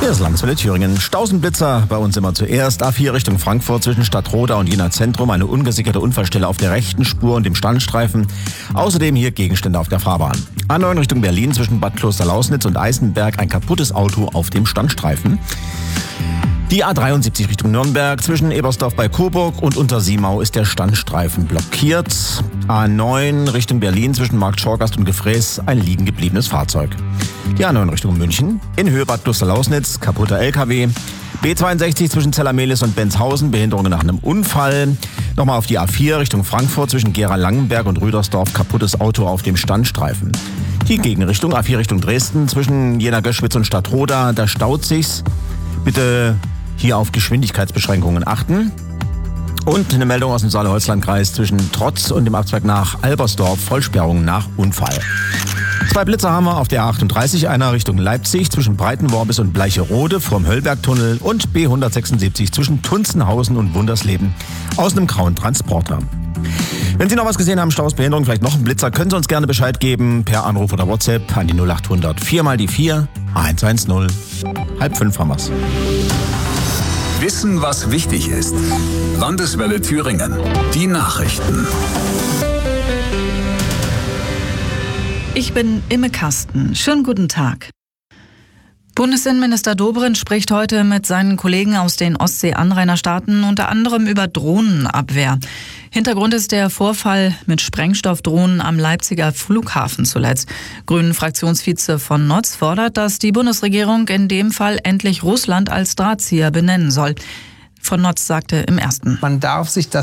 Hier ist Landeswelle Thüringen. Stausenblitzer bei uns immer zuerst. A4 Richtung Frankfurt zwischen Stadtroda und Jena Zentrum. Eine ungesicherte Unfallstelle auf der rechten Spur und dem Standstreifen. Außerdem hier Gegenstände auf der Fahrbahn. A9 Richtung Berlin zwischen Bad Klosterlausnitz und Eisenberg. Ein kaputtes Auto auf dem Standstreifen. Die A73 Richtung Nürnberg zwischen Ebersdorf bei Coburg und Untersiemau ist der Standstreifen blockiert. A9 Richtung Berlin zwischen Markt Schorgast und Gefräß ein liegen gebliebenes Fahrzeug. Die A9 Richtung München in Höhe Bad Klosterlausnitz kaputter LKW. B62 zwischen Zellermehlis und Benzhausen Behinderungen nach einem Unfall. Nochmal auf die A4 Richtung Frankfurt zwischen Gera-Langenberg und Rüdersdorf kaputtes Auto auf dem Standstreifen. Die Gegenrichtung A4 Richtung Dresden zwischen Jena-Göschwitz und Stadtroda, da staut sich's. Bitte hier auf Geschwindigkeitsbeschränkungen achten. Und eine Meldung aus dem Saale-Holzland-Kreis zwischen Trotz und dem Abzweig nach Albersdorf, Vollsperrung nach Unfall. 2 Blitzer haben wir auf der A38, einer Richtung Leipzig zwischen Breitenworbis und Bleicherode vorm Höllbergtunnel und B176 zwischen Tunzenhausen und Wundersleben aus einem grauen Transporter. Wenn Sie noch was gesehen haben, Staus, Behinderung, vielleicht noch ein Blitzer, können Sie uns gerne Bescheid geben per Anruf oder WhatsApp an die 0800 4 mal die 4 110. 4:30 haben wir's. Wissen, was wichtig ist. Landeswelle Thüringen. Die Nachrichten. Ich bin Imme Kasten. Schönen guten Tag. Bundesinnenminister Dobrindt spricht heute mit seinen Kollegen aus den Ostsee-Anrainerstaaten unter anderem über Drohnenabwehr. Hintergrund ist der Vorfall mit Sprengstoffdrohnen am Leipziger Flughafen zuletzt. Grünen-Fraktionsvize von Notz fordert, dass die Bundesregierung in dem Fall endlich Russland als Drahtzieher benennen soll. Von Notz sagte im Ersten: Man darf sich das